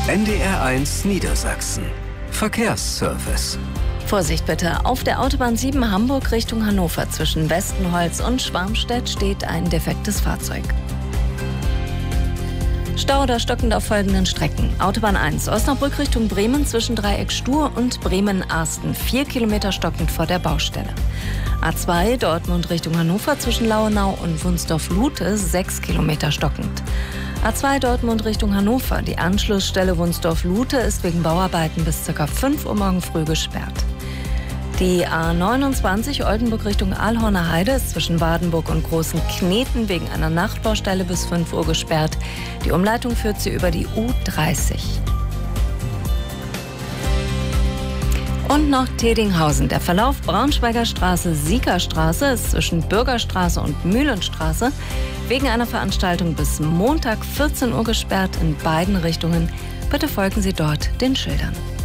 NDR1 Niedersachsen. Verkehrsservice. Vorsicht bitte, auf der Autobahn 7 Hamburg Richtung Hannover zwischen Westenholz und Schwarmstedt steht ein defektes Fahrzeug. Stau oder stockend auf folgenden Strecken. Autobahn 1 Osnabrück Richtung Bremen zwischen Dreieck Stur und Bremen-Arsten 4 Kilometer stockend vor der Baustelle. A2 Dortmund Richtung Hannover zwischen Lauenau und Wunsdorf-Lute 6 Kilometer stockend. A2 Dortmund Richtung Hannover, die Anschlussstelle Wunsdorf-Lute ist wegen Bauarbeiten bis ca. 5 Uhr morgen früh gesperrt. Die A29 Oldenburg Richtung Aalhorner Heide ist zwischen Wadenburg und Großen Kneten wegen einer Nachtbaustelle bis 5 Uhr gesperrt. Die Umleitung führt sie über die U30. Und noch Tedinghausen. Der Verlauf Braunschweiger Straße, Siegerstraße ist zwischen Bürgerstraße und Mühlenstraße wegen einer Veranstaltung bis Montag 14 Uhr gesperrt in beiden Richtungen. Bitte folgen Sie dort den Schildern.